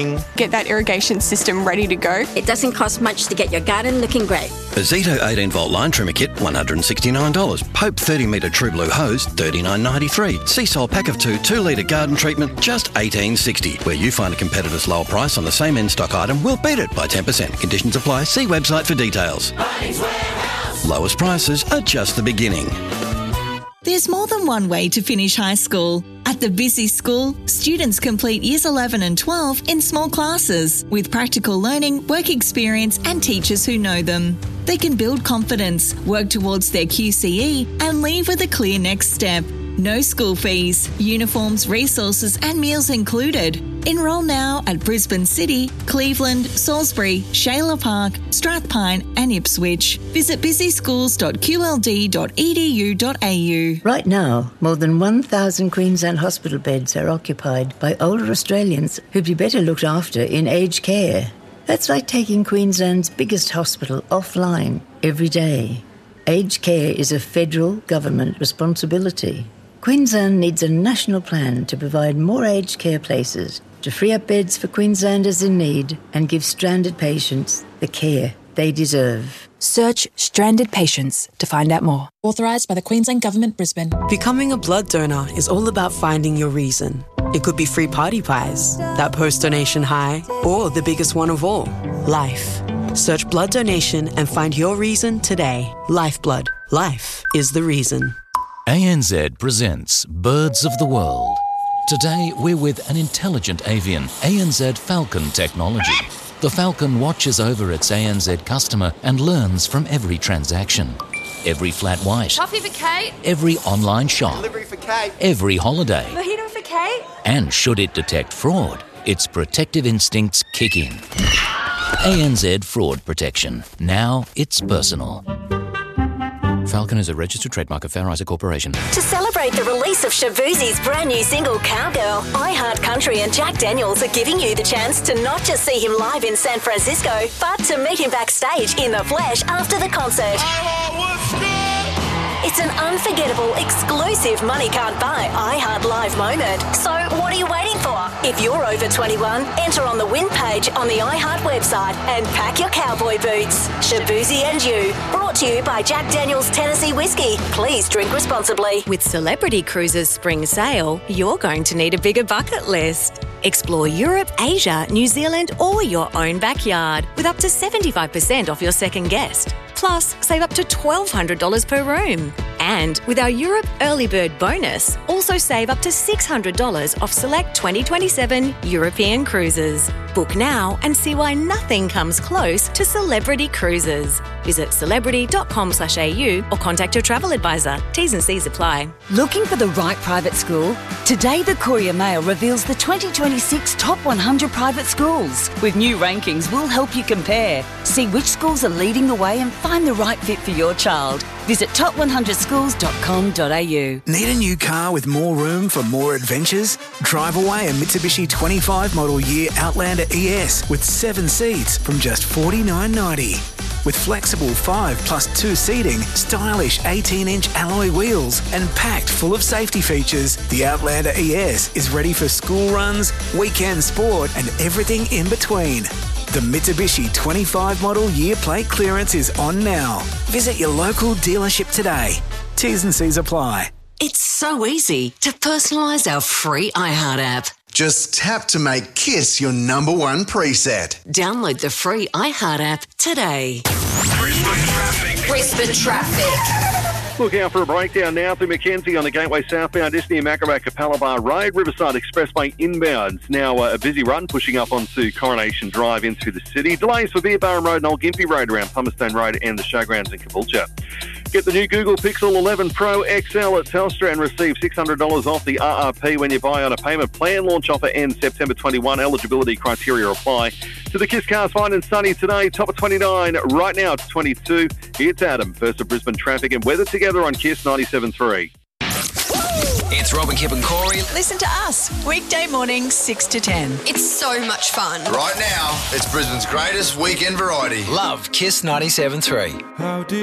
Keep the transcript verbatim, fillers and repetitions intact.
Get that irrigation system ready to go. It doesn't cost much to get your garden looking great. A Zito eighteen volt line trimmer kit, one hundred sixty-nine dollars. Pope thirty metre True Blue hose, thirty-nine ninety-three. Seasol pack of two, two litre garden treatment, just eighteen sixty. Where you find a competitor's lower price on the same in-stock item, we'll beat it by ten percent. Conditions apply. See website for details. Lowest prices are just the beginning. There's more than one way to finish high school. At the Busy School, students complete years eleven and twelve in small classes with practical learning, work experience and teachers who know them. They can build confidence, work towards their Q C E and leave with a clear next step. No school fees, uniforms, resources and meals included. Enrol now at Brisbane City, Cleveland, Salisbury, Shayla Park, Strathpine and Ipswich. Visit busy schools dot q l d dot e d u dot a u. Right now, more than one thousand Queensland hospital beds are occupied by older Australians who'd be better looked after in aged care. That's like taking Queensland's biggest hospital offline every day. Aged care is a federal government responsibility. Queensland needs a national plan to provide more aged care places, to free up beds for Queenslanders in need and give stranded patients the care they deserve. Search Stranded Patients to find out more. Authorised by the Queensland Government, Brisbane. Becoming a blood donor is all about finding your reason. It could be free party pies, that post-donation high, or the biggest one of all, life. Search blood donation and find your reason today. Lifeblood. Life is the reason. A N Z presents Birds of the World. Today we're with an intelligent avian, A N Z Falcon technology. The Falcon watches over its A N Z customer and learns from every transaction. Every flat white. Coffee for Kate. Every online shop. Delivery for Kate. Every holiday. Mojito for Kate. And should it detect fraud, its protective instincts kick in. A N Z Fraud Protection. Now it's personal. Falcon is a registered trademark of Fair Isaac Corporation. To celebrate the release of Shaboozey's brand new single, Cowgirl, iHeart Country and Jack Daniels are giving you the chance to not just see him live in San Francisco, but to meet him backstage in the flesh after the concert. It's an unforgettable, exclusive money can't buy iHeart Live moment. So what are you waiting for? If you're over twenty-one, enter on the win page on the iHeart website and pack your cowboy boots. Shaboozey and You. Brought to you by Jack Daniels Tennessee Whiskey. Please drink responsibly. With Celebrity Cruises Spring Sale, you're going to need a bigger bucket list. Explore Europe, Asia, New Zealand or your own backyard with up to seventy-five percent off your second guest. Plus, save up to twelve hundred dollars per room. And with our Europe Early Bird bonus, also save up to six hundred dollars off select twenty twenty-seven European cruises. Book now and see why nothing comes close to Celebrity Cruises. Visit celebrity dot com slash a u or contact your travel advisor. T's and C's apply. Looking for the right private school? Today, the Courier Mail reveals the twenty twenty-six top one hundred private schools. With new rankings, we'll help you compare. See which schools are leading the way and find the right fit for your child. Visit top one hundred schools dot com dot a u. Need a new car with more room for more adventures? Drive away a Mitsubishi twenty-five model year Outlander E S with seven seats from just forty-nine ninety. With flexible five plus two seating, stylish eighteen inch alloy wheels and packed full of safety features, the Outlander E S is ready for school runs, weekend sport and everything in between. The Mitsubishi twenty-five model year plate clearance is on now. Visit your local dealership today. T's and C's apply. It's so easy to personalise our free iHeart app. Just tap to make KISS your number one preset. Download the free iHeart app today. Brisbane traffic. Brisbane traffic. Look out for a breakdown now through Mackenzie on the Gateway southbound, just near Macarabat Capalaba Road. Riverside Expressway inbounds. Now uh, a busy run pushing up onto Coronation Drive into the city. Delays for Beerbarron Road and Old Gympie Road around Palmerston Road and the Showgrounds in Caboolture. Get the new Google Pixel eleven Pro X L at Telstra and receive six hundred dollars off the R R P when you buy on a payment plan. Launch offer ends September twenty-first. Eligibility criteria apply. To the KISS Cars, fine and sunny today. Top of twenty-nine. Right now it's twenty-two. It's Adam. First of Brisbane traffic and weather together on KISS ninety-seven point three. It's Robin, Kip and Corey. Listen to us, weekday mornings, six to ten. It's so much fun. Right now, it's Brisbane's greatest weekend variety. Love KISS ninety-seven point three.